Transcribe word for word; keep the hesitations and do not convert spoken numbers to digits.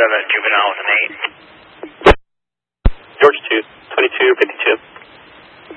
seven, juvenile with an eight. George two, twenty-two, fifty.